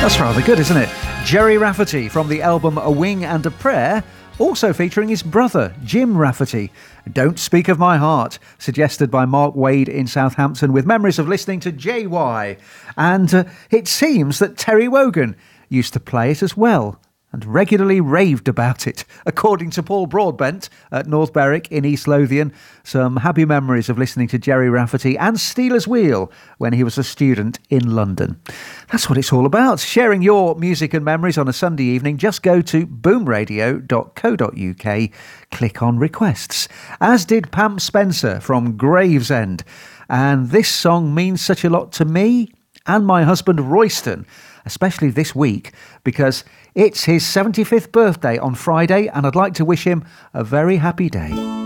That's rather good, isn't it? Gerry Rafferty from the album A Wing and a Prayer, also featuring his brother, Jim Rafferty. Don't Speak of My Heart, suggested by Mark Wade in Southampton with memories of listening to JY. And it seems that Terry Wogan used to play it as well and regularly raved about it. According to Paul Broadbent at North Berwick in East Lothian, some happy memories of listening to Gerry Rafferty and Stealers Wheel when he was a student in London. That's what it's all about. Sharing your music and memories on a Sunday evening, just go to boomradio.co.uk, click on requests, as did Pam Spencer from Gravesend. And this song means such a lot to me and my husband Royston, especially this week, because it's his 75th birthday on Friday, and I'd like to wish him a very happy day.